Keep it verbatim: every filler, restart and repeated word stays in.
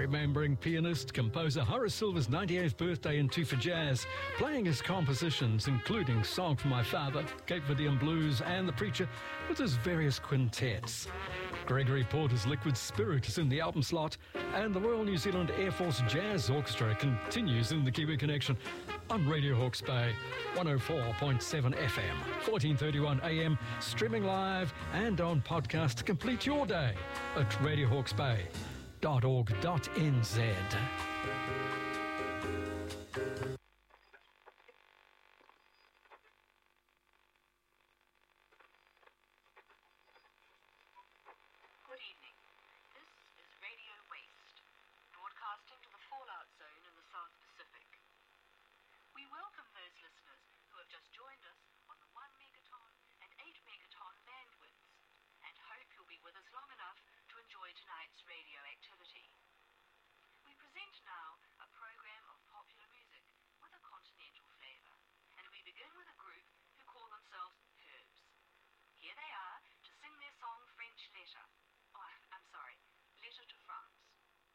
remembering pianist, composer Horace Silver's ninety-eighth birthday in Two for Jazz, playing his compositions including Song for My Father, Cape Verdean Blues and The Preacher with his various quintets. Gregory Porter's Liquid Spirit is in the album slot, and the Royal New Zealand Air Force Jazz Orchestra continues in the Kiwi Connection on Radio Hawke's Bay, one oh four point seven F M, fourteen thirty-one A M, streaming live and on podcast to complete your day at radio hawke's bay dot org dot n z.